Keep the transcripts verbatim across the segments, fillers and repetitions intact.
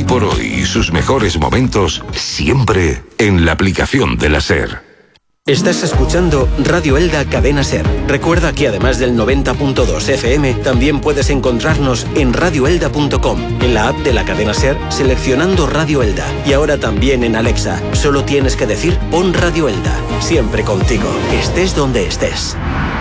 por hoy y sus mejores momentos siempre en la aplicación de la SER. Estás escuchando Radio Elda Cadena SER. Recuerda que además del noventa punto dos F M, también puedes encontrarnos en radio elda punto com, en la app de la cadena SER, seleccionando Radio Elda. Y ahora también en Alexa. Solo tienes que decir pon Radio Elda. Siempre contigo, estés donde estés.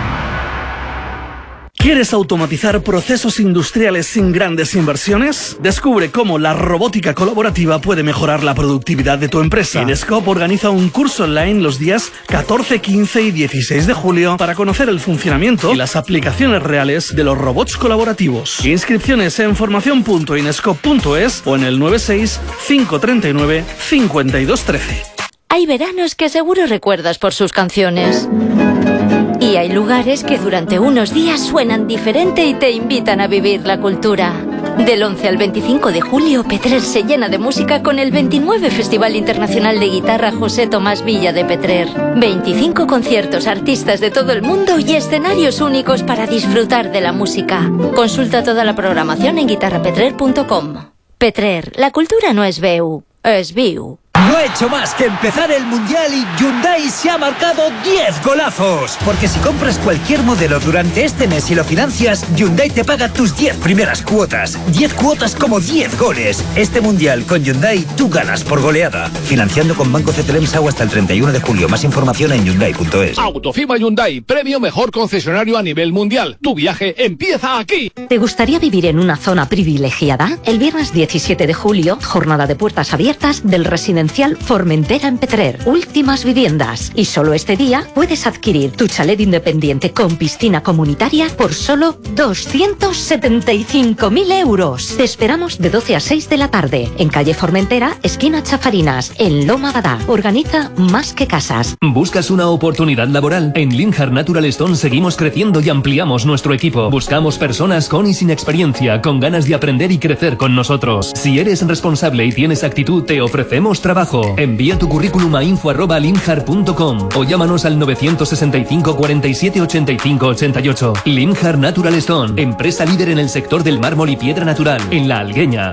¿Quieres automatizar procesos industriales sin grandes inversiones? Descubre cómo la robótica colaborativa puede mejorar la productividad de tu empresa. Inescope organiza un curso online los días catorce, quince y dieciséis de julio para conocer el funcionamiento y las aplicaciones reales de los robots colaborativos. Inscripciones en formación punto inescope punto es o en el nueve seis, cinco tres nueve, cinco dos uno tres. Hay veranos que seguro recuerdas por sus canciones. Y hay lugares que durante unos días suenan diferente y te invitan a vivir la cultura. Del once al veinticinco de julio, Petrer se llena de música con el veintinueve Festival Internacional de Guitarra José Tomás Villa de Petrer. veinticinco conciertos, artistas de todo el mundo y escenarios únicos para disfrutar de la música. Consulta toda la programación en guitarra petrer punto com. Petrer, la cultura no es veu, es viu. No ha hecho más que empezar el Mundial y Hyundai se ha marcado diez golazos. Porque si compras cualquier modelo durante este mes y lo financias, Hyundai te paga tus diez primeras cuotas. diez cuotas como diez goles. Este Mundial con Hyundai tú ganas por goleada. Financiando con Banco Cetelemsau hasta el treinta y uno de julio. Más información en hyundai punto es. Autofima Hyundai, premio mejor concesionario a nivel mundial. Tu viaje empieza aquí. ¿Te gustaría vivir en una zona privilegiada? El viernes diecisiete de julio, jornada de puertas abiertas del residencial Formentera en Petrer. Últimas viviendas. Y solo este día puedes adquirir tu chalet independiente con piscina comunitaria por solo doscientos setenta y cinco mil euros. Te esperamos de doce a seis de la tarde en calle Formentera, esquina Chafarinas, en Loma Badá. Organiza Más que Casas. ¿Buscas una oportunidad laboral? En Linhart Natural Stone seguimos creciendo y ampliamos nuestro equipo. Buscamos personas con y sin experiencia, con ganas de aprender y crecer con nosotros. Si eres responsable y tienes actitud, te ofrecemos trabajo. Envía tu currículum a info arroba linhart punto com o llámanos al novecientos sesenta y cinco, cuarenta y siete, ochenta y cinco, ochenta y ocho. Linhart Natural Stone, empresa líder en el sector del mármol y piedra natural, en La Algueña.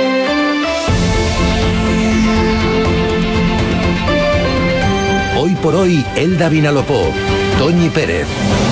Hoy por hoy, Elda Vinalopó, Toñi Pérez.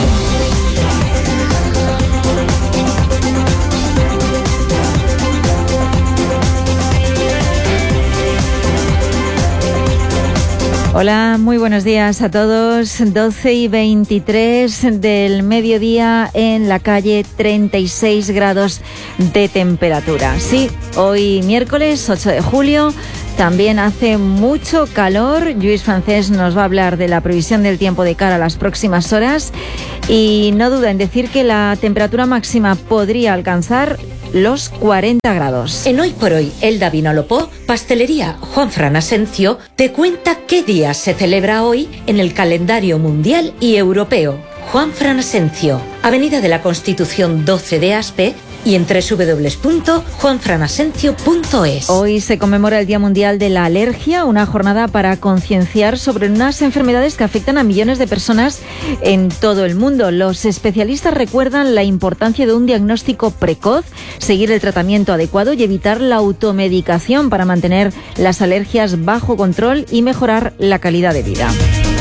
Hola, muy buenos días a todos. doce y veintitrés del mediodía en la calle, treinta y seis grados de temperatura. Sí, hoy miércoles ocho de julio también hace mucho calor. Lluís Francés nos va a hablar de la previsión del tiempo de cara a las próximas horas y no duda en decir que la temperatura máxima podría alcanzar los cuarenta grados. En Hoy por Hoy, Elda Vinalopó, Pastelería Juanfran Asencio te cuenta qué día se celebra hoy en el calendario mundial y europeo. Juanfran Asencio, Avenida de la Constitución doce de Aspe y en doble u doble u doble u punto juanfran asencio punto es. Hoy se conmemora el Día Mundial de la Alergia, una jornada para concienciar sobre unas enfermedades que afectan a millones de personas en todo el mundo. Los especialistas recuerdan la importancia de un diagnóstico precoz, seguir el tratamiento adecuado y evitar la automedicación para mantener las alergias bajo control y mejorar la calidad de vida.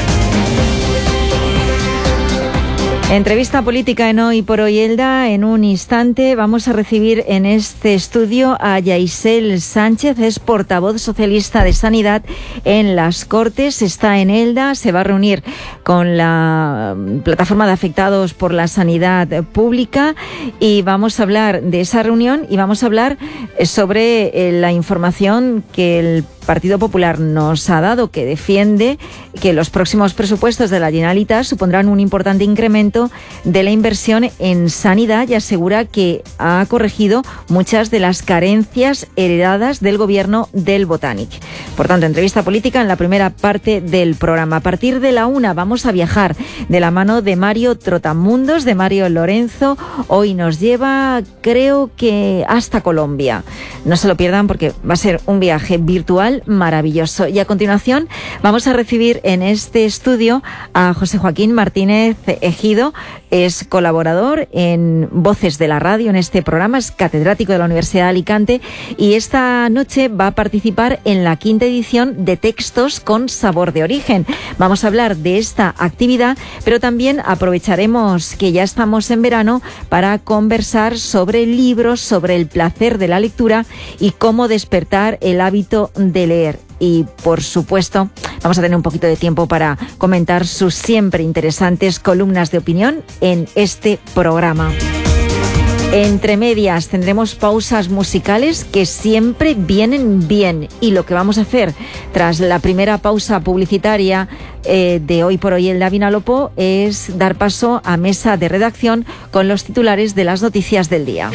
Entrevista política en Hoy por Hoy, Elda. En un instante vamos a recibir en este estudio a Yaisel Sánchez, es portavoz socialista de Sanidad en las Cortes, está en Elda, se va a reunir con la plataforma de afectados por la sanidad pública y vamos a hablar de esa reunión y vamos a hablar sobre la información que el Partido Popular nos ha dado, que defiende que los próximos presupuestos de la Generalitat supondrán un importante incremento de la inversión en sanidad y asegura que ha corregido muchas de las carencias heredadas del gobierno del Botànic. Por tanto, entrevista política en la primera parte del programa. A partir de la una vamos a viajar de la mano de Mario Trotamundos, de Mario Lorenzo. Hoy nos lleva, creo que hasta Colombia. No se lo pierdan porque va a ser un viaje virtual final maravilloso. Y a continuación vamos a recibir en este estudio a José Joaquín Martínez Ejido. Es colaborador en Voces de la Radio en este programa, es catedrático de la Universidad de Alicante y esta noche va a participar en la quinta edición de Textos con Sabor de Origen. Vamos a hablar de esta actividad, pero también aprovecharemos que ya estamos en verano para conversar sobre libros, sobre el placer de la lectura y cómo despertar el hábito de leer. Y, por supuesto, vamos a tener un poquito de tiempo para comentar sus siempre interesantes columnas de opinión en este programa. Entre medias tendremos pausas musicales que siempre vienen bien. Y lo que vamos a hacer tras la primera pausa publicitaria eh, de Hoy por Hoy Elda Vinalopó es dar paso a mesa de redacción con los titulares de las noticias del día.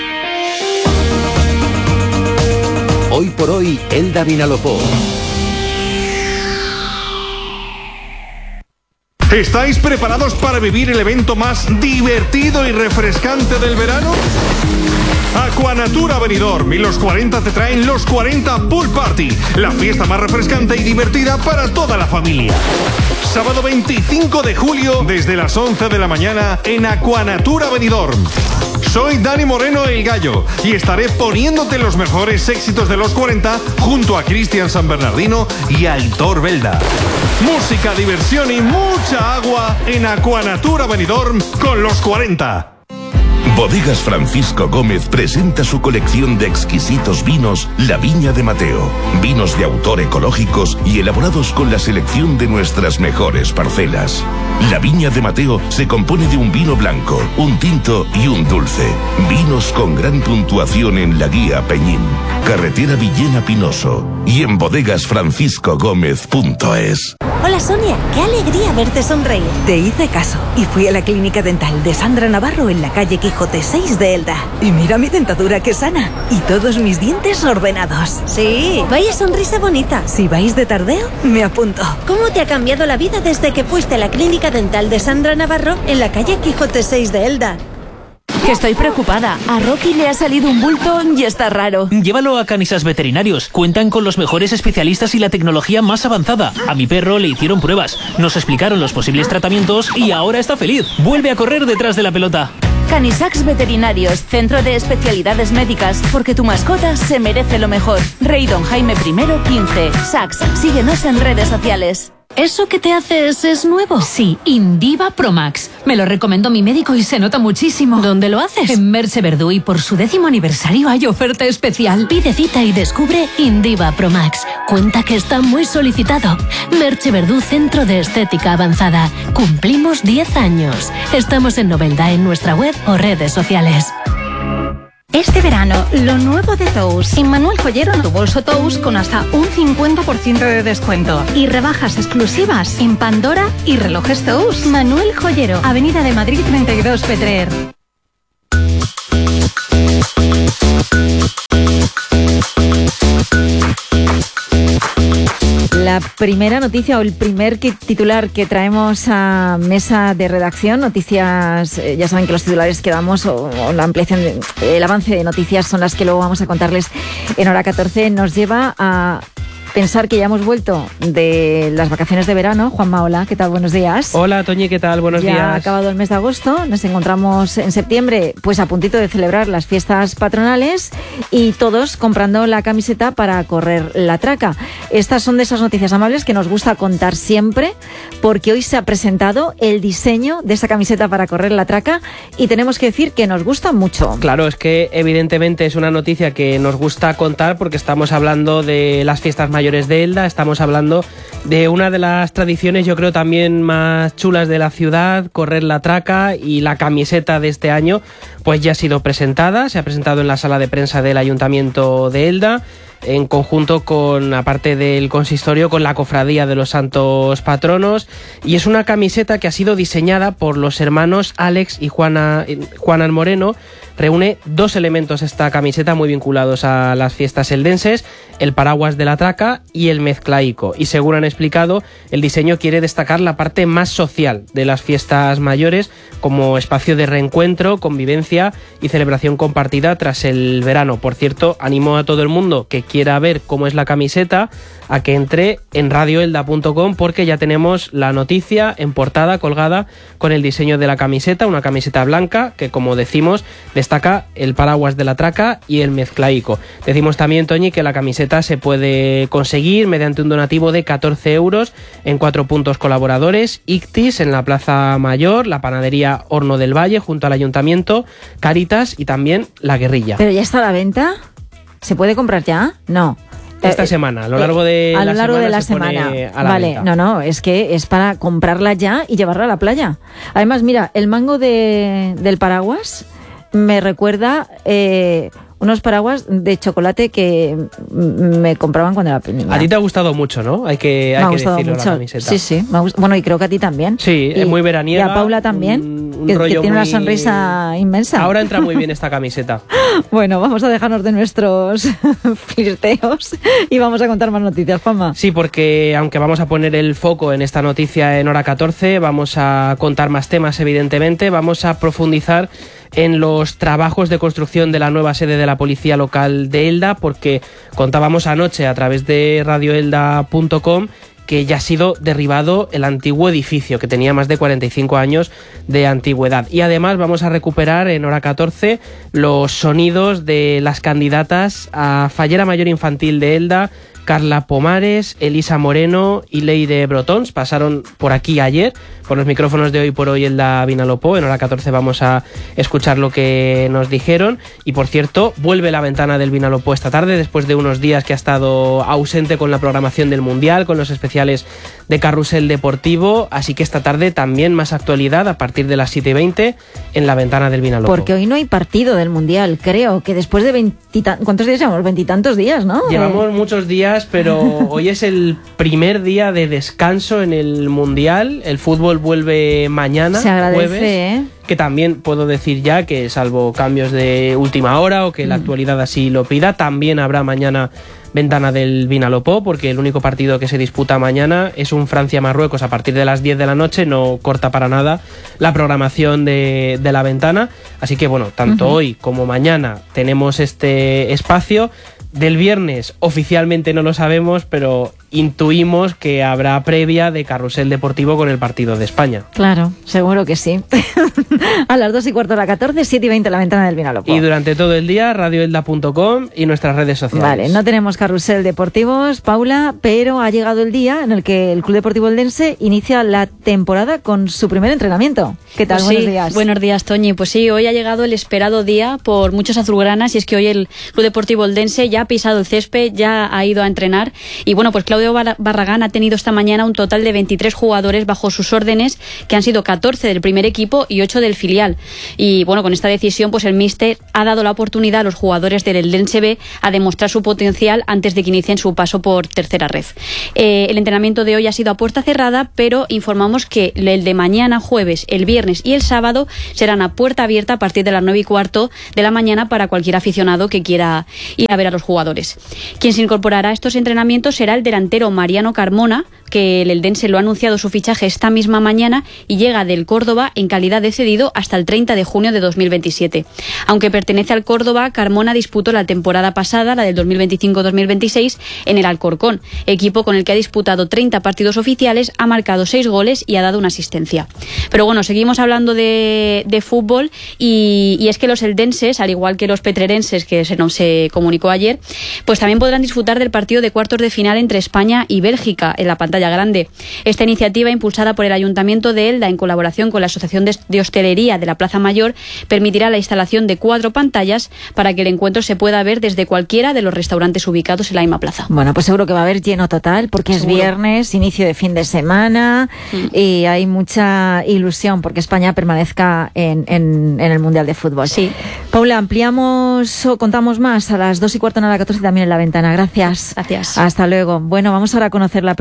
Hoy por Hoy Elda Vinalopó. ¿Estáis preparados para vivir el evento más divertido y refrescante del verano? Aquanatura Benidorm y los cuarenta te traen los cuarenta Pool Party, la fiesta más refrescante y divertida para toda la familia. Sábado veinticinco de julio, desde las once de la mañana, en Aquanatura Benidorm. Soy Dani Moreno el Gallo y estaré poniéndote los mejores éxitos de los cuarenta junto a Cristian San Bernardino y Aitor Belda. Música, diversión y mucha agua en Aquanatura Benidorm con los cuarenta. Bodegas Francisco Gómez presenta su colección de exquisitos vinos La Viña de Mateo. Vinos de autor ecológicos y elaborados con la selección de nuestras mejores parcelas. La Viña de Mateo se compone de un vino blanco, un tinto y un dulce. Vinos con gran puntuación en la guía Peñín, carretera Villena Pinoso y en bodegas francisco gómez punto es. Hola Sonia, qué alegría verte sonreír. Te hice caso y fui a la clínica dental de Sandra Navarro en la calle Quijote seis de Elda. Y mira mi dentadura que sana y todos mis dientes ordenados. Sí, vaya sonrisa bonita. Si vais de tardeo, me apunto. ¿Cómo te ha cambiado la vida desde que fuiste a la clínica dental de Sandra Navarro en la calle Quijote seis de Elda? Que estoy preocupada. A Rocky le ha salido un bulto y está raro. Llévalo a Canisas Veterinarios. Cuentan con los mejores especialistas y la tecnología más avanzada. A mi perro le hicieron pruebas, nos explicaron los posibles tratamientos y ahora está feliz. Vuelve a correr detrás de la pelota. Canisax Veterinarios, centro de especialidades médicas, porque tu mascota se merece lo mejor. Rey Don Jaime primero quince. Sax, síguenos en redes sociales. ¿Eso que te haces es nuevo? Sí, Indiva Pro Max. Me lo recomendó mi médico y se nota muchísimo. ¿Dónde lo haces? En Merche Verdú y por su décimo aniversario hay oferta especial. Pide cita y descubre Indiva Pro Max. Cuenta que está muy solicitado. Merche Verdú, centro de estética avanzada. Cumplimos diez años. Estamos en Novelda en nuestra web o redes sociales. Este verano, lo nuevo de Tous. En Manuel Joyero, tu bolso Tous con hasta un cincuenta por ciento de descuento. Y rebajas exclusivas en Pandora y relojes Tous. Manuel Joyero, Avenida de Madrid treinta y dos, Petrer. La primera noticia o el primer que, titular que traemos a mesa de redacción, noticias, eh, ya saben que los titulares que damos o, o la ampliación, de, el avance de noticias son las que luego vamos a contarles en hora catorce, nos lleva a pensar que ya hemos vuelto de las vacaciones de verano. Juanma, hola, ¿qué tal? Buenos días. Hola, Toñi, ¿qué tal? Buenos ya días. Ya ha acabado el mes de agosto, nos encontramos en septiembre, pues a puntito de celebrar las fiestas patronales y todos comprando la camiseta para correr la traca. Estas son de esas noticias amables que nos gusta contar siempre, porque hoy se ha presentado el diseño de esa camiseta para correr la traca y tenemos que decir que nos gusta mucho. Claro, es que evidentemente es una noticia que nos gusta contar porque estamos hablando de las fiestas mayores de Elda, estamos hablando de una de las tradiciones, yo creo, también más chulas de la ciudad, correr la traca, y la camiseta de este año pues ya ha sido presentada, se ha presentado en la sala de prensa del Ayuntamiento de Elda, en conjunto con, aparte del consistorio, con la Cofradía de los Santos Patronos, y es una camiseta que ha sido diseñada por los hermanos Alex y Juana, Juanan Moreno, Reúne dos elementos esta camiseta muy vinculados a las fiestas eldenses, el paraguas de la traca y el mezclaico. Y según han explicado, el diseño quiere destacar la parte más social de las fiestas mayores como espacio de reencuentro, convivencia y celebración compartida tras el verano. Por cierto, animo a todo el mundo que quiera ver cómo es la camiseta a que entre en radio elda punto com, porque ya tenemos la noticia en portada colgada con el diseño de la camiseta, una camiseta blanca que, como decimos, destaca el paraguas de la traca y el mezclaico. Decimos también, Toñi, que la camiseta se puede conseguir mediante un donativo de catorce euros en cuatro puntos colaboradores: Ictis en la Plaza Mayor, la panadería Horno del Valle junto al Ayuntamiento, Cáritas y también La Guerrilla. ¿Pero ya está a la venta? ¿Se puede comprar ya? No. Esta eh, semana, a lo largo de a la lo largo semana, de la se semana. pone a la Vale, venta. no, no, es que es para comprarla ya y llevarla a la playa. Además, mira, el mango de, del paraguas me recuerda eh, unos paraguas de chocolate que me compraban cuando era pequeña. A ti te ha gustado mucho, ¿no? Hay que, hay me ha que gustado decirlo, mucho. la camiseta. Sí, sí. Me ha gustado. Bueno, y creo que a ti también. Sí, y, es muy veraniega. Y a Paula también, un, un que, que rollo tiene muy... una sonrisa inmensa. Ahora entra muy bien esta camiseta. Bueno, vamos a dejarnos de nuestros flirteos y vamos a contar más noticias, Juanma. Sí, porque aunque vamos a poner el foco en esta noticia en hora catorce, vamos a contar más temas, evidentemente. Vamos a profundizar en los trabajos de construcción de la nueva sede de la Policía Local de Elda, porque contábamos anoche a través de radio elda punto com que ya ha sido derribado el antiguo edificio, que tenía más de cuarenta y cinco años de antigüedad. Y además vamos a recuperar en hora catorce los sonidos de las candidatas a Fallera Mayor Infantil de Elda, Carla Pomares, Elisa Moreno y Leire Brotons. Pasaron por aquí ayer, por los micrófonos de Hoy por Hoy Elda Vinalopó. En hora catorce vamos a escuchar lo que nos dijeron. Y por cierto, vuelve la ventana del Vinalopó esta tarde, después de unos días que ha estado ausente con la programación del Mundial, con los especiales de Carrusel Deportivo. Así que esta tarde también más actualidad a partir de las siete y veinte en la ventana del Vinalopó. Porque hoy no hay partido del Mundial, creo que después de veintitantos... ¿Cuántos días llevamos? Veintitantos días, ¿no? Llevamos eh... muchos días, pero hoy es el primer día de descanso en el Mundial. El fútbol vuelve mañana, se agradece, jueves, ¿eh? Que también puedo decir ya que, salvo cambios de última hora o que mm. la actualidad así lo pida, también habrá mañana ventana del Vinalopó, porque el único partido que se disputa mañana es un Francia-Marruecos a partir de las diez de la noche. No corta para nada la programación de, de la ventana. Así que bueno, tanto uh-huh. hoy como mañana tenemos este espacio. Del viernes oficialmente no lo sabemos, pero intuimos que habrá previa de Carrusel Deportivo con el partido de España. Claro, seguro que sí. A las dos y cuarto de la catorce, siete y veinte la ventana del Vinalopó. Y durante todo el día, radio elda punto com y nuestras redes sociales. Vale, no tenemos Carrusel Deportivos, Paula, pero ha llegado el día en el que el Club Deportivo Eldense inicia la temporada con su primer entrenamiento. ¿Qué tal? Pues buenos sí, días. Buenos días, Toñi. Pues sí, hoy ha llegado el esperado día por muchos azulgranas, y es que hoy el Club Deportivo Eldense ya ha pisado el césped, ya ha ido a entrenar. Y bueno, pues Claudio Barragán ha tenido esta mañana un total de veintitrés jugadores bajo sus órdenes, que han sido catorce del primer equipo y ocho del filial. Y bueno, con esta decisión, pues el míster ha dado la oportunidad a los jugadores del Eldense B a demostrar su potencial antes de que inicien su paso por tercera red. Eh, el entrenamiento de hoy ha sido a puerta cerrada, pero informamos que el de mañana, jueves, el viernes y el sábado serán a puerta abierta a partir de las nueve y cuarto de la mañana para cualquier aficionado que quiera ir a ver a los jugadores. Quien se incorporará a estos entrenamientos será el delantero Mariano Carmona, que el Eldense lo ha anunciado su fichaje esta misma mañana y llega del Córdoba en calidad de cedido hasta el treinta de junio de dos mil veintisiete. Aunque pertenece al Córdoba, Carmona disputó la temporada pasada, la del dos mil veinticinco dos mil veintiséis, en el Alcorcón, equipo con el que ha disputado treinta partidos oficiales, ha marcado seis goles y ha dado una asistencia. Pero bueno, seguimos hablando de, de fútbol y, y es que los eldenses, al igual que los petrerenses, que se nos se comunicó ayer, pues también podrán disfrutar del partido de cuartos de final entre España y Bélgica en la pantalla grande. Esta iniciativa, impulsada por el Ayuntamiento de Elda en colaboración con la Asociación de, de Hostelería de la Plaza Mayor, permitirá la instalación de cuatro pantallas para que el encuentro se pueda ver desde cualquiera de los restaurantes ubicados en la misma plaza. Bueno, pues seguro que va a haber lleno total, porque ¿Seguro? es viernes, inicio de fin de semana, mm. y hay mucha ilusión porque España permanezca en, en, en el Mundial de Fútbol. Sí. Paula, ampliamos o contamos más a las dos y cuarto en la catorce también en la ventana. Gracias. Gracias. Hasta luego. Bueno, vamos ahora a conocer la previsión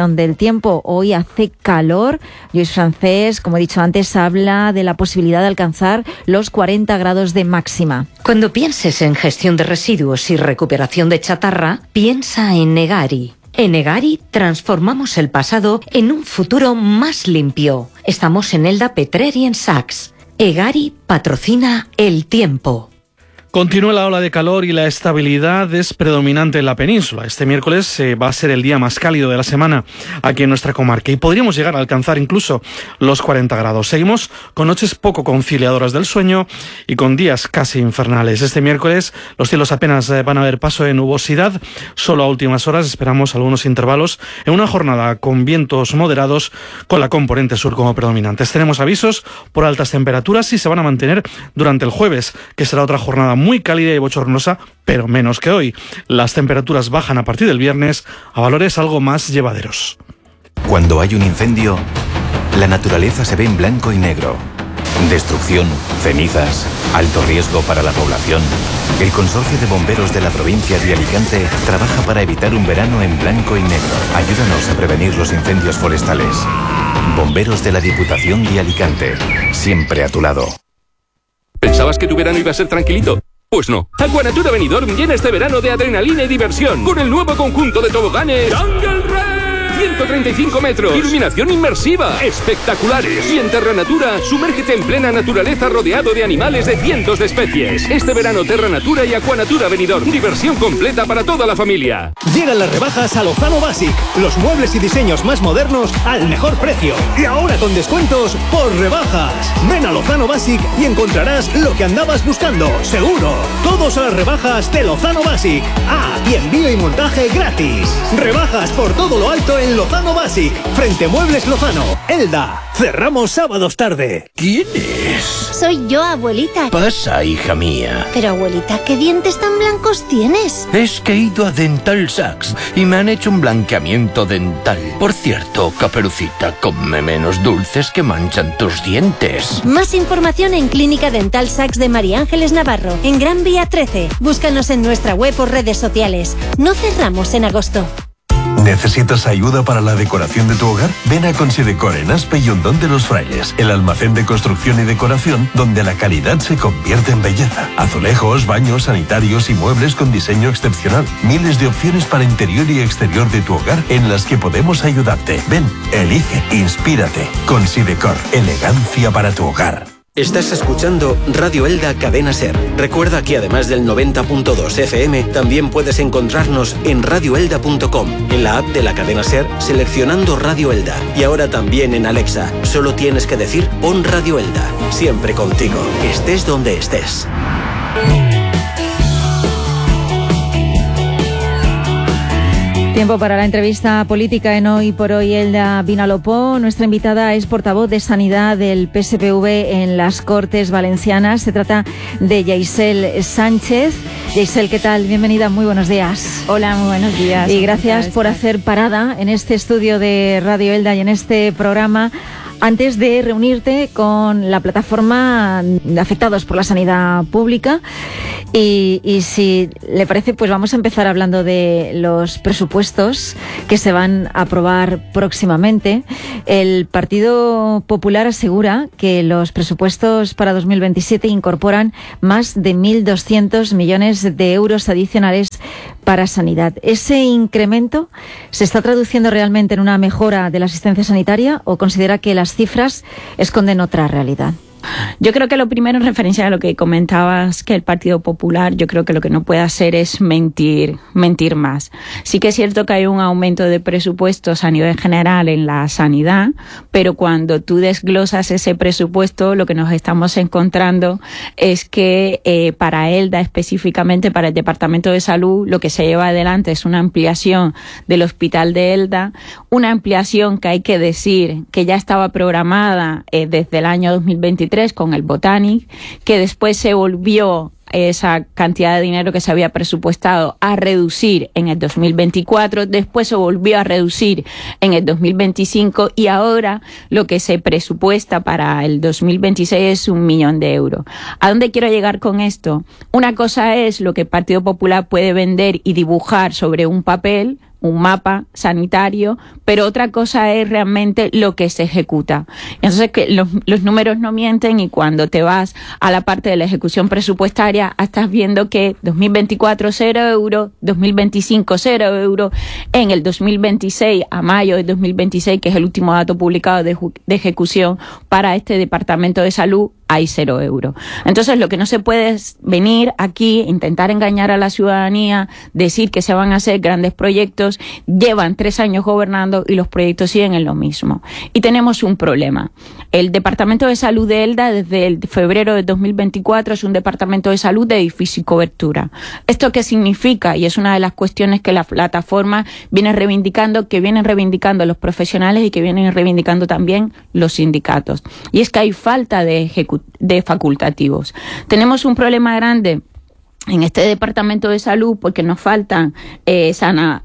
previsión del tiempo. Hoy hace calor. Luis Francés, como he dicho antes, habla de la posibilidad de alcanzar los cuarenta grados de máxima. Cuando pienses en gestión de residuos y recuperación de chatarra, piensa en Egari. En Egari transformamos el pasado en un futuro más limpio. Estamos en Elda, Petrer y en Saks. Egari patrocina el tiempo. Continúa la ola de calor y la estabilidad es predominante en la península. Este miércoles eh, va a ser el día más cálido de la semana aquí en nuestra comarca y podríamos llegar a alcanzar incluso los cuarenta grados. Seguimos con noches poco conciliadoras del sueño y con días casi infernales. Este miércoles los cielos apenas eh, van a ver paso de nubosidad. Solo a últimas horas esperamos algunos intervalos en una jornada con vientos moderados con la componente sur como predominantes. Tenemos avisos por altas temperaturas y se van a mantener durante el jueves, que será otra jornada muy cálida y bochornosa, pero menos que hoy. Las temperaturas bajan a partir del viernes a valores algo más llevaderos. Cuando hay un incendio, la naturaleza se ve en blanco y negro. Destrucción, cenizas, alto riesgo para la población. El Consorcio de Bomberos de la provincia de Alicante trabaja para evitar un verano en blanco y negro. Ayúdanos a prevenir los incendios forestales. Bomberos de la Diputación de Alicante, siempre a tu lado. ¿Pensabas que tu verano iba a ser tranquilito? Pues no. Aquanatura Benidorm llena este verano de adrenalina y diversión con el nuevo conjunto de toboganes Jungle Ray. ciento treinta y cinco metros, iluminación inmersiva, espectaculares. Y en Terra Natura, sumérgete en plena naturaleza rodeado de animales de cientos de especies. Este verano Terra Natura y Aquanatura Benidorm, diversión completa para toda la familia. Llegan las rebajas a Lozano Basic, los muebles y diseños más modernos al mejor precio. Y ahora con descuentos por rebajas. Ven a Lozano Basic y encontrarás lo que andabas buscando, seguro. Todos a las rebajas de Lozano Basic. Ah, y envío y montaje gratis. Rebajas por todo lo alto en Lozano Basic, frente Muebles Lozano, Elda. Cerramos sábados tarde. ¿Quién es? Soy yo, abuelita. Pasa, hija mía. Pero abuelita, ¿qué dientes tan blancos tienes? Es que he ido a Dental Saks y me han hecho un blanqueamiento dental. Por cierto, Caperucita, come menos dulces que manchan tus dientes. Más información en Clínica Dental Saks de María Ángeles Navarro, en Gran Vía trece. Búscanos en nuestra web o redes sociales. No cerramos en agosto. ¿Necesitas ayuda para la decoración de tu hogar? Ven a Considecor en Aspe y Hondón de los Frailes, el almacén de construcción y decoración donde la calidad se convierte en belleza. Azulejos, baños, sanitarios y muebles con diseño excepcional. Miles de opciones para interior y exterior de tu hogar en las que podemos ayudarte. Ven, elige, inspírate. Considecor, elegancia para tu hogar. Estás escuchando Radio Elda Cadena Ser. Recuerda que además del noventa punto dos F M, también puedes encontrarnos en radio elda punto com, en la app de la Cadena Ser, seleccionando Radio Elda. Y ahora también en Alexa. Solo tienes que decir pon Radio Elda. Siempre contigo, estés donde estés. Tiempo para la entrevista política en Hoy por Hoy, Elda Vinalopó. Nuestra invitada es portavoz de Sanidad del P S P V en las Cortes Valencianas. Se trata de Yaisel Sánchez. Yaisel, ¿qué tal? Bienvenida, muy buenos días. Hola, muy buenos días. Y gracias por hacer parada en este estudio de Radio Elda y en este programa antes de reunirte con la plataforma de afectados por la sanidad pública. Y, y si le parece, pues vamos a empezar hablando de los presupuestos que se van a aprobar próximamente. El Partido Popular asegura que los presupuestos para dos mil veintisiete incorporan más de mil doscientos millones de euros adicionales para sanidad. ¿Ese incremento se está traduciendo realmente en una mejora de la asistencia sanitaria o considera que las cifras esconden otra realidad? Yo creo que lo primero, en referencia a lo que comentabas, que el Partido Popular, yo creo que lo que no puede hacer es mentir, mentir más. Sí que es cierto que hay un aumento de presupuestos a nivel general en la sanidad, pero cuando tú desglosas ese presupuesto, lo que nos estamos encontrando es que eh, para Elda, específicamente para el Departamento de Salud, lo que se lleva adelante es una ampliación del Hospital de Elda, una ampliación que hay que decir que ya estaba programada eh, desde el año dos mil veintitrés con el Botanic, que después se volvió esa cantidad de dinero que se había presupuestado a reducir en el dos mil veinticuatro, después se volvió a reducir en el dos mil veinticinco y ahora lo que se presupuesta para el dos mil veintiséis es un millón de euros. ¿A dónde quiero llegar con esto? Una cosa es lo que el Partido Popular puede vender y dibujar sobre un papel, un mapa sanitario, pero otra cosa es realmente lo que se ejecuta. Entonces, que los, los números no mienten, y cuando te vas a la parte de la ejecución presupuestaria, estás viendo que dos mil veinticuatro cero euros, dos mil veinticinco cero euros, en el dos mil veintiséis, a mayo de dos mil veintiséis, que es el último dato publicado de, de ejecución para este Departamento de Salud, hay cero euros. Entonces, lo que no se puede es venir aquí, intentar engañar a la ciudadanía, decir que se van a hacer grandes proyectos. Llevan tres años gobernando y los proyectos siguen en lo mismo. Y tenemos un problema. El Departamento de Salud de Elda, desde el febrero de dos mil veinticuatro, es un Departamento de Salud de difícil cobertura. ¿Esto qué significa? Y es una de las cuestiones que la plataforma viene reivindicando, que vienen reivindicando los profesionales y que vienen reivindicando también los sindicatos. Y es que hay falta de ejecución de facultativos. Tenemos un problema grande en este Departamento de Salud porque nos faltan eh, sana,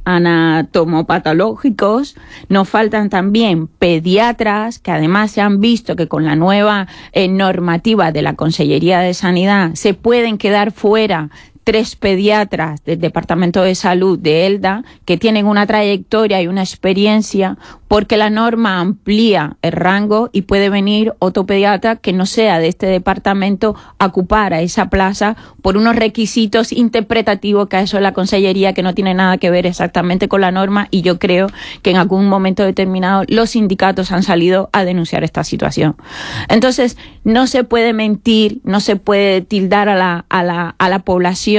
anatomopatológicos, nos faltan también pediatras, que además se han visto que con la nueva eh, normativa de la Consellería de Sanidad se pueden quedar fuera tres pediatras del Departamento de Salud de Elda, que tienen una trayectoria y una experiencia, porque la norma amplía el rango y puede venir otro pediatra que no sea de este departamento a ocupar a esa plaza por unos requisitos interpretativos que ha hecho la Consellería, que no tiene nada que ver exactamente con la norma, y yo creo que en algún momento determinado los sindicatos han salido a denunciar esta situación. Entonces, no se puede mentir, no se puede tildar a la, a la, a la población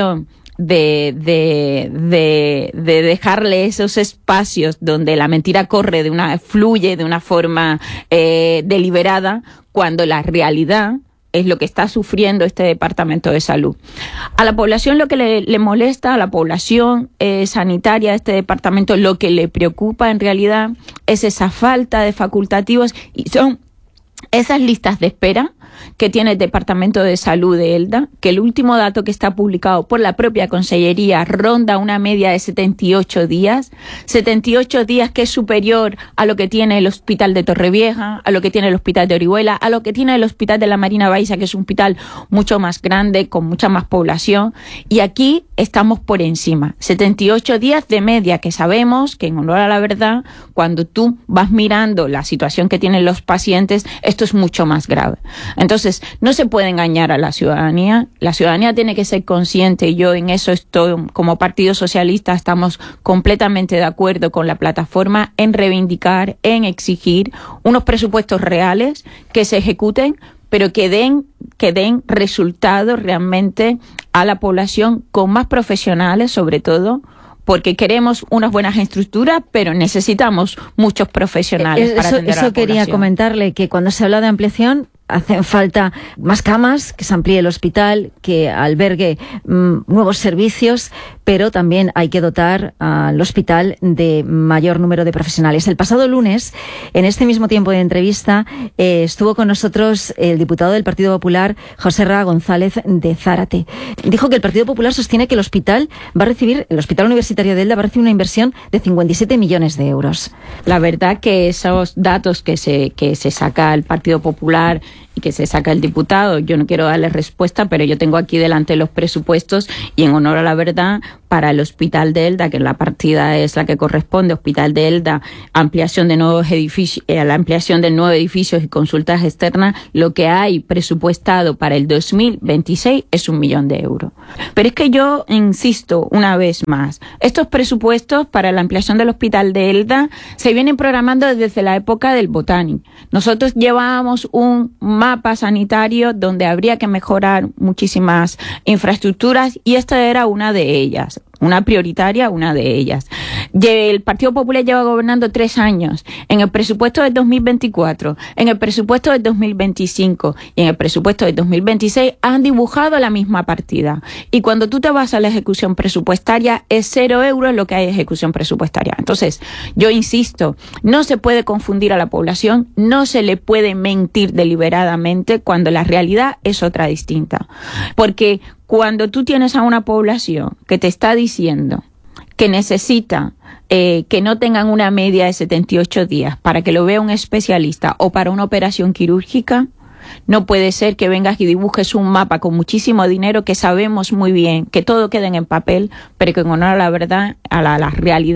De, de, de, de dejarle esos espacios donde la mentira corre de una, fluye de una forma eh, deliberada, cuando la realidad es lo que está sufriendo este Departamento de Salud. A la población lo que le, le molesta, a la población eh, sanitaria de este departamento, lo que le preocupa en realidad es esa falta de facultativos, y son esas listas de espera que tiene el Departamento de Salud de Elda, que el último dato que está publicado por la propia Consellería ronda una media de setenta y ocho días, setenta y ocho días, que es superior a lo que tiene el Hospital de Torrevieja, a lo que tiene el Hospital de Orihuela, a lo que tiene el Hospital de la Marina Baixa, que es un hospital mucho más grande, con mucha más población, y aquí estamos por encima. setenta y ocho días de media, que sabemos que, en honor a la verdad, cuando tú vas mirando la situación que tienen los pacientes, esto es mucho más grave. Entonces, no se puede engañar a la ciudadanía. La ciudadanía tiene que ser consciente, y yo en eso estoy, como Partido Socialista, estamos completamente de acuerdo con la plataforma en reivindicar, en exigir unos presupuestos reales que se ejecuten, pero que den, que den resultados realmente a la población, con más profesionales sobre todo, porque queremos unas buenas estructuras, pero necesitamos muchos profesionales eso, para atender eso a la quería población. comentarle, que cuando se habla de ampliación, hacen falta más camas, que se amplíe el hospital, que albergue mmm, nuevos servicios, pero también hay que dotar al hospital de mayor número de profesionales. El pasado lunes, en este mismo tiempo de entrevista, eh, estuvo con nosotros el diputado del Partido Popular, José Ra González de Zárate. Dijo que el Partido Popular sostiene que el hospital va a recibir, el Hospital Universitario de Elda va a recibir una inversión de cincuenta y siete millones de euros. La verdad que esos datos que se, que se saca el Partido Popular y que se saca el diputado, yo no quiero darle respuesta, pero yo tengo aquí delante los presupuestos, y en honor a la verdad, para el Hospital de Elda, que la partida es la que corresponde, Hospital de Elda, ampliación de nuevos edificios, eh, la ampliación de nuevos edificios y consultas externas, lo que hay presupuestado para el dos mil veintiséis es un millón de euros. Pero es que yo insisto una vez más, estos presupuestos para la ampliación del Hospital de Elda se vienen programando desde la época del Botanic. Nosotros llevábamos un mapa sanitario donde habría que mejorar muchísimas infraestructuras, y esta era una de ellas. Una prioritaria, una de ellas. El Partido Popular lleva gobernando tres años. En el presupuesto del dos mil veinticuatro, en el presupuesto del dos mil veinticinco y en el presupuesto del dos mil veintiséis han dibujado la misma partida. Y cuando tú te vas a la ejecución presupuestaria, es cero euros lo que hay de ejecución presupuestaria. Entonces, yo insisto, no se puede confundir a la población, no se le puede mentir deliberadamente cuando la realidad es otra distinta. Porque cuando tú tienes a una población que te está diciendo que necesita eh, que no tengan una media de setenta y ocho días para que lo vea un especialista o para una operación quirúrgica, no puede ser que vengas y dibujes un mapa con muchísimo dinero, que sabemos muy bien que todo queda en papel, pero que en honor a la verdad, a la, a la realidad,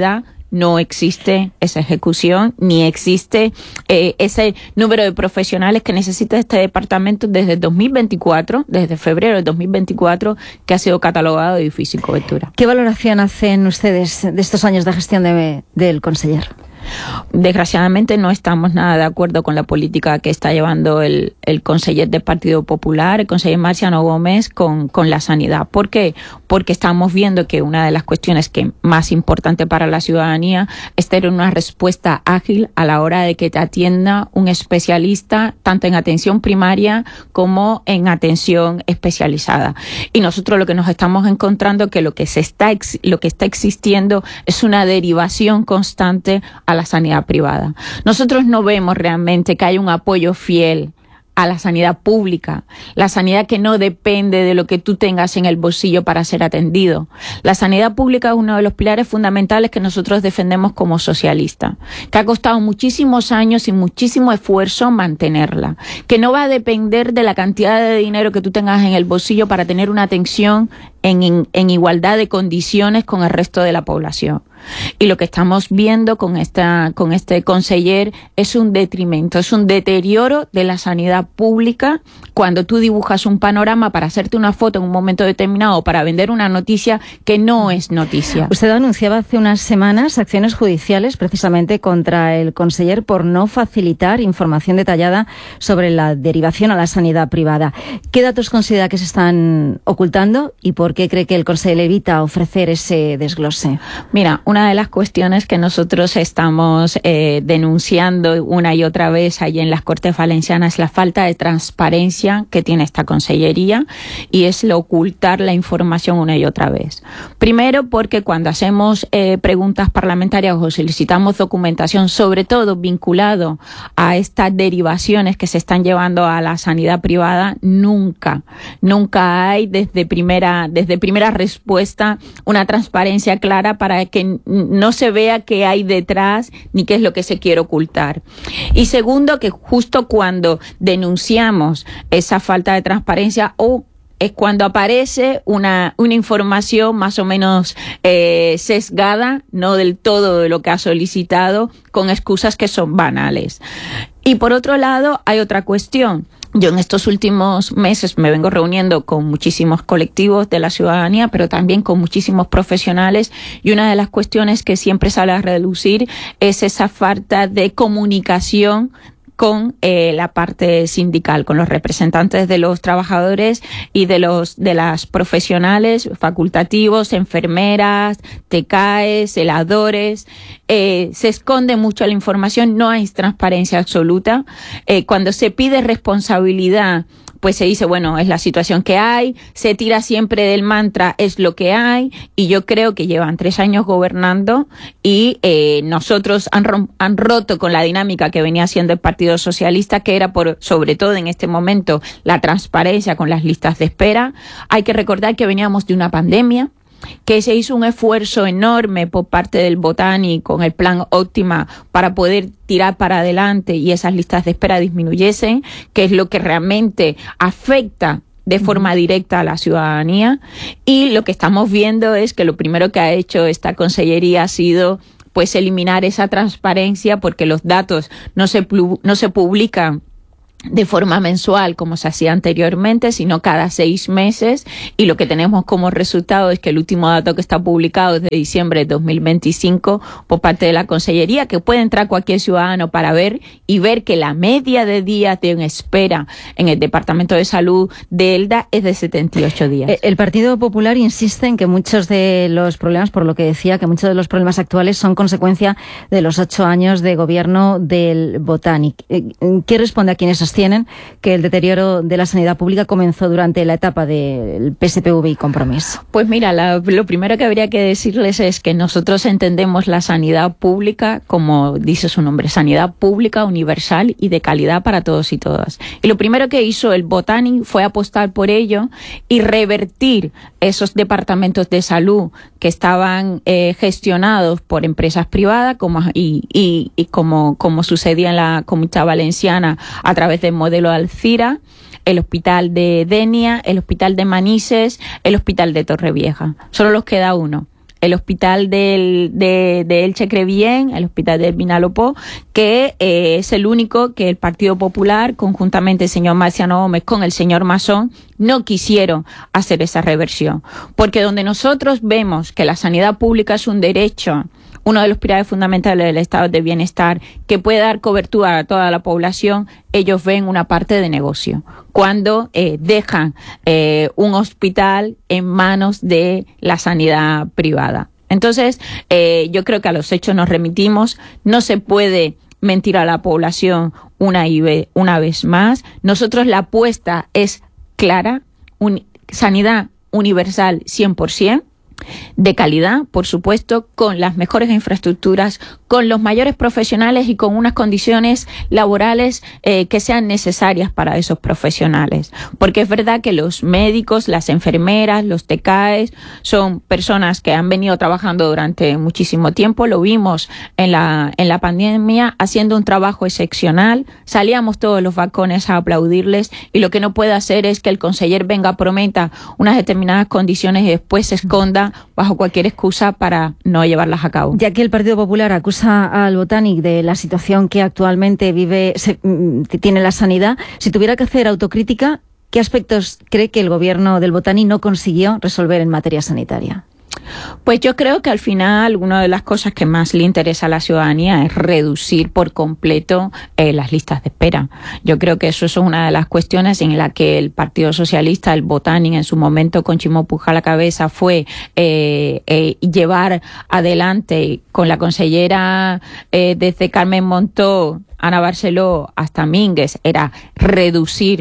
no existe esa ejecución, ni existe eh, ese número de profesionales que necesita este departamento desde dos mil veinticuatro, desde febrero de dos mil veinticuatro, que ha sido catalogado de difícil cobertura. ¿Qué valoración hacen ustedes de estos años de gestión de, del conseller? Desgraciadamente no estamos nada de acuerdo con la política que está llevando el, el conseller del Partido Popular, el conseller Marciano Gómez, con, con la sanidad. ¿Por qué? Porque estamos viendo que una de las cuestiones que más importante para la ciudadanía es tener una respuesta ágil a la hora de que te atienda un especialista, tanto en atención primaria como en atención especializada. Y nosotros lo que nos estamos encontrando que lo que se está lo que está existiendo es una derivación constante a la sanidad privada. Nosotros no vemos realmente que hay un apoyo fiel a la sanidad pública, la sanidad que no depende de lo que tú tengas en el bolsillo para ser atendido. La sanidad pública es uno de los pilares fundamentales que nosotros defendemos como socialistas, que ha costado muchísimos años y muchísimo esfuerzo mantenerla, que no va a depender de la cantidad de dinero que tú tengas en el bolsillo para tener una atención en, en, en igualdad de condiciones con el resto de la población. Y lo que estamos viendo con esta con este conseller es un detrimento, es un deterioro de la sanidad pública cuando tú dibujas un panorama para hacerte una foto en un momento determinado o para vender una noticia que no es noticia. Usted anunciaba hace unas semanas acciones judiciales precisamente contra el conseller por no facilitar información detallada sobre la derivación a la sanidad privada. ¿Qué datos considera que se están ocultando y por qué cree que el conseller evita ofrecer ese desglose? Mira, una de las cuestiones que nosotros estamos eh, denunciando una y otra vez allí en las Cortes Valencianas es la falta de transparencia que tiene esta consellería y es lo ocultar la información una y otra vez. Primero porque cuando hacemos eh, preguntas parlamentarias o solicitamos documentación, sobre todo vinculado a estas derivaciones que se están llevando a la sanidad privada, nunca, nunca hay desde primera, desde primera respuesta una transparencia clara para que no se vea qué hay detrás ni qué es lo que se quiere ocultar. Y segundo, que justo cuando denunciamos esa falta de transparencia o es cuando aparece una, una información más o menos eh, sesgada, no del todo de lo que ha solicitado, con excusas que son banales. Y por otro lado, hay otra cuestión. Yo en estos últimos meses me vengo reuniendo con muchísimos colectivos de la ciudadanía, pero también con muchísimos profesionales, y una de las cuestiones que siempre sale a relucir es esa falta de comunicación con eh, la parte sindical, con los representantes de los trabajadores y de los de las profesionales, facultativos, enfermeras, T C A Es, celadores. Eh, se esconde mucho la información, no hay transparencia absoluta. Eh, cuando se pide responsabilidad, pues se dice, bueno, es la situación que hay, se tira siempre del mantra, es lo que hay, y yo creo que llevan tres años gobernando y eh, nosotros han, rom- han roto con la dinámica que venía haciendo el Partido Socialista, que era por, sobre todo en este momento, la transparencia con las listas de espera. Hay que recordar que veníamos de una pandemia, que se hizo un esfuerzo enorme por parte del Botani con el plan Óptima para poder tirar para adelante y esas listas de espera disminuyesen, que es lo que realmente afecta de forma directa a la ciudadanía. Y lo que estamos viendo es que lo primero que ha hecho esta consellería ha sido pues eliminar esa transparencia, porque los datos no se, no se publican de forma mensual como se hacía anteriormente, sino cada seis meses, y lo que tenemos como resultado es que el último dato que está publicado es de diciembre de dos mil veinticinco por parte de la Consellería, que puede entrar cualquier ciudadano para ver y ver que la media de días de espera en el Departamento de Salud de Elda es de setenta y ocho días. El Partido Popular insiste en que muchos de los problemas, por lo que decía, que muchos de los problemas actuales son consecuencia de los ocho años de gobierno del Botani. ¿Qué responde a quienes sostienen que el deterioro de la sanidad pública comenzó durante la etapa del P S P V y Compromís? Pues mira, la, lo primero que habría que decirles es que nosotros entendemos la sanidad pública como dice su nombre, sanidad pública, universal y de calidad para todos y todas. Y lo primero que hizo el Botani fue apostar por ello y revertir esos departamentos de salud que estaban eh, gestionados por empresas privadas como, y, y, y como, como sucedía en la Comunidad Valenciana a través del modelo Alcira, el hospital de Denia, el hospital de Manises, el hospital de Torrevieja. Solo nos queda uno, el hospital del, de, de Elche Crevillén, el hospital del Vinalopó, que eh, es el único que el Partido Popular, conjuntamente el señor Marciano Gómez con el señor Masón, no quisieron hacer esa reversión. Porque donde nosotros vemos que la sanidad pública es un derecho, uno de los pilares fundamentales del estado de bienestar, que puede dar cobertura a toda la población, ellos ven una parte de negocio. Cuando eh, dejan eh, un hospital en manos de la sanidad privada. Entonces, eh, yo creo que a los hechos nos remitimos. No se puede mentir a la población una, y ve, una vez más. Nosotros la apuesta es clara, un, sanidad universal cien por ciento. De calidad, por supuesto, con las mejores infraestructuras, con los mayores profesionales y con unas condiciones laborales eh, que sean necesarias para esos profesionales. Porque es verdad que los médicos, las enfermeras, los T K Es son personas que han venido trabajando durante muchísimo tiempo. Lo vimos en la, en la pandemia haciendo un trabajo excepcional. Salíamos todos los balcones a aplaudirles, y lo que no puede hacer es que el conseller venga, prometa unas determinadas condiciones y después se esconda bajo cualquier excusa para no llevarlas a cabo. Ya que el Partido Popular acusa al Botanic de la situación que actualmente vive, se, tiene la sanidad, si tuviera que hacer autocrítica, ¿qué aspectos cree que el gobierno del Botanic no consiguió resolver en materia sanitaria? Pues yo creo que al final una de las cosas que más le interesa a la ciudadanía es reducir por completo eh, las listas de espera. Yo creo que eso es una de las cuestiones en la que el Partido Socialista, el Botanic en su momento con Chimo Puig a la cabeza, fue eh, eh, llevar adelante con la consellera eh, desde Carmen Montó, Ana Barceló hasta Mínguez, era reducir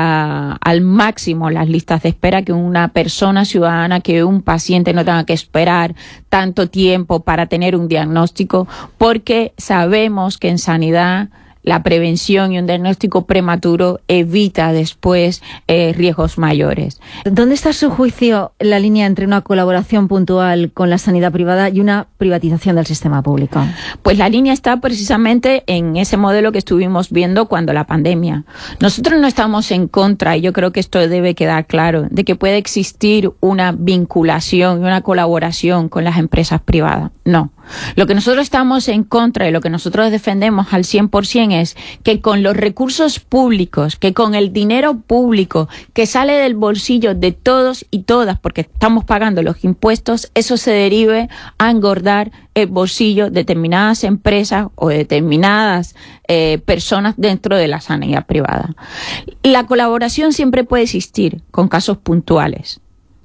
a, al máximo las listas de espera, que una persona ciudadana, que un paciente no tenga que esperar tanto tiempo para tener un diagnóstico, porque sabemos que en sanidad la prevención y un diagnóstico prematuro evita después eh, riesgos mayores. ¿Dónde está a su juicio la línea entre una colaboración puntual con la sanidad privada y una privatización del sistema público? Pues la línea está precisamente en ese modelo que estuvimos viendo cuando la pandemia. Nosotros no estamos en contra, y yo creo que esto debe quedar claro, de que puede existir una vinculación y una colaboración con las empresas privadas. No. Lo que nosotros estamos en contra y lo que nosotros defendemos al cien por ciento es que con los recursos públicos, que con el dinero público que sale del bolsillo de todos y todas, porque estamos pagando los impuestos, eso se derive a engordar el bolsillo de determinadas empresas o de determinadas eh, personas dentro de la sanidad privada. La colaboración siempre puede existir con casos puntuales,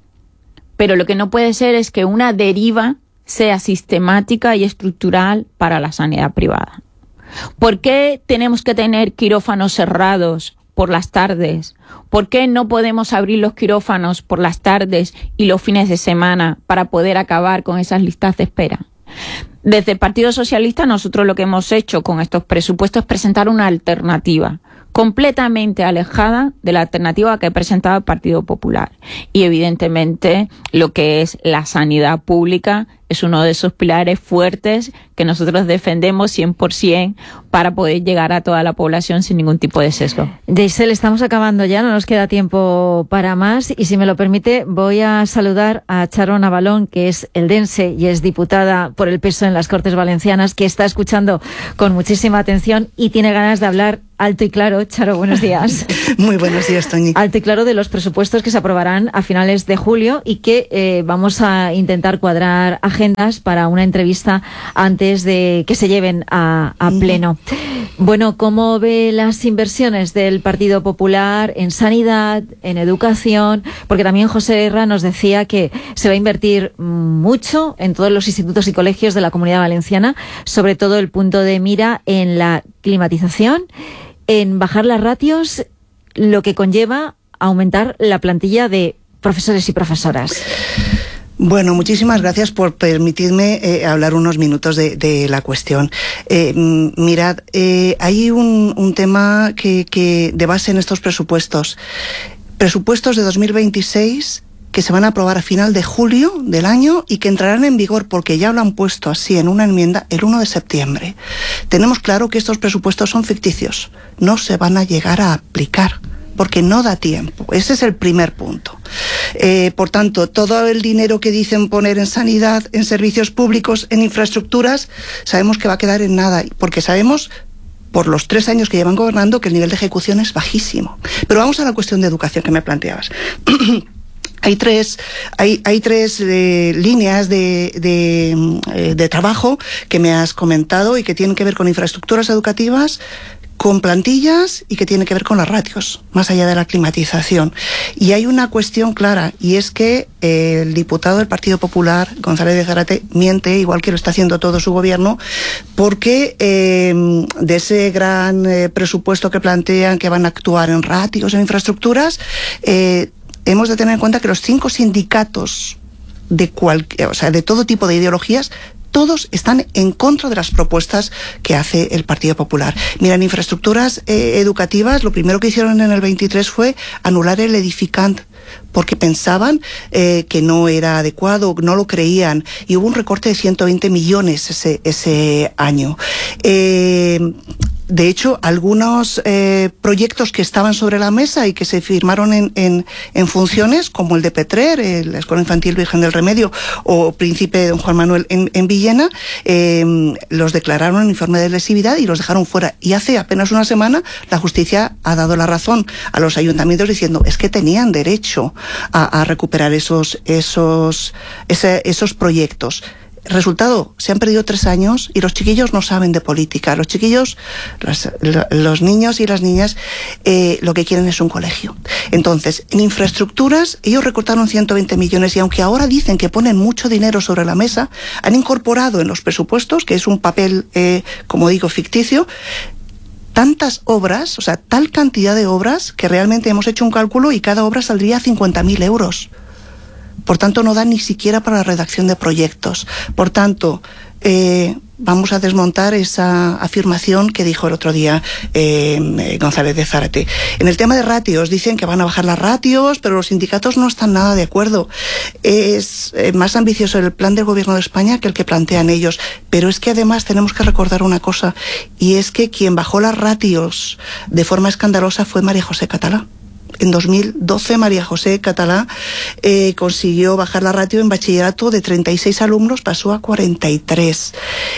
pero lo que no puede ser es que una deriva sea sistemática y estructural para la sanidad privada. ¿Por qué tenemos que tener quirófanos cerrados por las tardes? ¿Por qué no podemos abrir los quirófanos por las tardes y los fines de semana para poder acabar con esas listas de espera? Desde el Partido Socialista, nosotros lo que hemos hecho con estos presupuestos es presentar una alternativa completamente alejada de la alternativa que presentaba el Partido Popular. Y evidentemente lo que es la sanidad pública es uno de esos pilares fuertes que nosotros defendemos cien por ciento para poder llegar a toda la población sin ningún tipo de sesgo. Giselle, estamos acabando ya, no nos queda tiempo para más, y si me lo permite voy a saludar a Charo Navalón, que es eldense y es diputada por el P S O E en las Cortes Valencianas, que está escuchando con muchísima atención y tiene ganas de hablar alto y claro. Charo, buenos días. Muy buenos días, Toñi. Alto y claro de los presupuestos que se aprobarán a finales de julio y que eh, vamos a intentar cuadrar agendas para una entrevista antes de que se lleven a, a pleno. Bueno, ¿cómo ve las inversiones del Partido Popular en sanidad, en educación? Porque también José Herra nos decía que se va a invertir mucho en todos los institutos y colegios de la Comunidad Valenciana, sobre todo el punto de mira en la climatización, en bajar las ratios, lo que conlleva aumentar la plantilla de profesores y profesoras. Bueno, muchísimas gracias por permitirme eh, hablar unos minutos de, de la cuestión. Eh, mirad, eh, hay un, un tema que, que de base en estos presupuestos. Presupuestos de dos mil veintiséis que se van a aprobar a final de julio del año y que entrarán en vigor, porque ya lo han puesto así en una enmienda, el uno de septiembre. Tenemos claro que estos presupuestos son ficticios, no se van a llegar a aplicar. porque no da tiempo. Ese es el primer punto. Eh, por tanto, todo el dinero que dicen poner en sanidad, en servicios públicos, en infraestructuras, sabemos que va a quedar en nada, porque sabemos, por los tres años que llevan gobernando, que el nivel de ejecución es bajísimo. Pero vamos a la cuestión de educación que me planteabas. Hay tres, hay, hay tres eh, líneas de, de, eh, de trabajo que me has comentado y que tienen que ver con infraestructuras educativas, con plantillas y que tiene que ver con las ratios, más allá de la climatización. Y hay una cuestión clara, y es que eh, el diputado del Partido Popular, González de Zárate, miente, igual que lo está haciendo todo su gobierno, porque eh, de ese gran eh, presupuesto que plantean que van a actuar en ratios, en infraestructuras, eh, hemos de tener en cuenta que los cinco sindicatos de cual, o sea, de todo tipo de ideologías, todos están en contra de las propuestas que hace el Partido Popular. Mira, en infraestructuras eh, educativas, lo primero que hicieron en el veintitrés fue anular el edificant, porque pensaban eh, que no era adecuado, no lo creían, y hubo un recorte de ciento veinte millones ese, ese año. Eh, De hecho, algunos eh, proyectos que estaban sobre la mesa y que se firmaron en, en, en funciones, como el de Petrer, eh, la Escuela Infantil Virgen del Remedio, o Príncipe Don Juan Manuel en, en Villena, eh, los declararon en informe de lesividad y los dejaron fuera. Y hace apenas una semana la justicia ha dado la razón a los ayuntamientos diciendo es que tenían derecho a, a recuperar esos, esos, ese, esos proyectos. Resultado, se han perdido tres años y los chiquillos no saben de política. Los chiquillos, los, los niños y las niñas, eh, lo que quieren es un colegio. Entonces, en infraestructuras, ellos recortaron ciento veinte millones y aunque ahora dicen que ponen mucho dinero sobre la mesa, han incorporado en los presupuestos, que es un papel, eh, como digo, ficticio, tantas obras, o sea, tal cantidad de obras que realmente hemos hecho un cálculo y cada obra saldría a cincuenta mil euros. Por tanto, no da ni siquiera para la redacción de proyectos. Por tanto, eh, vamos a desmontar esa afirmación que dijo el otro día eh, González de Zárate. En el tema de ratios, dicen que van a bajar las ratios, pero los sindicatos no están nada de acuerdo. Es eh, más ambicioso el plan del Gobierno de España que el que plantean ellos. Pero es que además tenemos que recordar una cosa, y es que quien bajó las ratios de forma escandalosa fue María José Catalá. En dos mil doce, María José Catalá eh, consiguió bajar la ratio en bachillerato de treinta y seis alumnos, pasó a cuarenta y tres.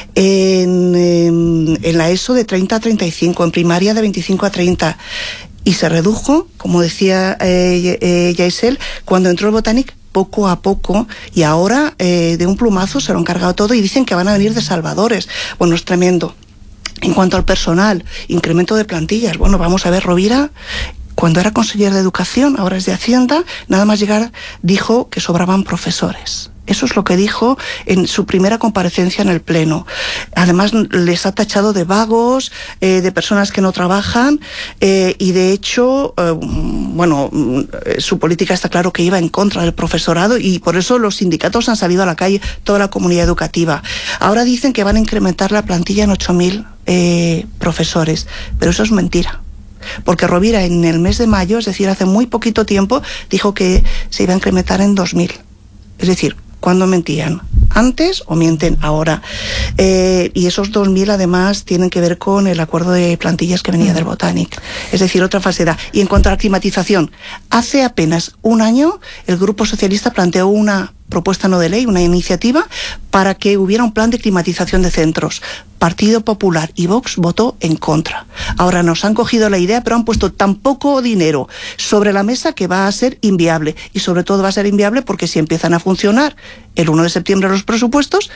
En, en, en la ESO de treinta a treinta y cinco, en primaria de veinticinco a treinta. Y se redujo, como decía eh, eh, Yaisel, cuando entró el Botanic, poco a poco, y ahora eh, de un plumazo se lo han cargado todo y dicen que van a venir de salvadores. Bueno, es tremendo. En cuanto al personal, incremento de plantillas. Bueno, vamos a ver, Rovira, cuando era consejero de Educación, ahora es de Hacienda, nada más llegar dijo que sobraban profesores. Eso es lo que dijo en su primera comparecencia en el Pleno. Además, les ha tachado de vagos, eh, de personas que no trabajan, eh, y de hecho, eh, bueno, su política está claro que iba en contra del profesorado y por eso los sindicatos han salido a la calle, toda la comunidad educativa. Ahora dicen que van a incrementar la plantilla en ocho mil eh, profesores, pero eso es mentira. Porque Rovira en el mes de mayo, es decir, hace muy poquito tiempo, dijo que se iba a incrementar en dos mil. Es decir, ¿cuándo mentían? ¿Antes o mienten ahora? Eh, y esos dos mil además tienen que ver con el acuerdo de plantillas que venía del Botanic. Es decir, otra falsedad. Y en cuanto a la climatización, hace apenas un año el Grupo Socialista planteó una propuesta no de ley, una iniciativa para que hubiera un plan de climatización de centros. Partido Popular y Vox votó en contra. Ahora nos han cogido la idea, pero han puesto tan poco dinero sobre la mesa que va a ser inviable. Y sobre todo va a ser inviable porque si empiezan a funcionar el uno de septiembre los presupuestos,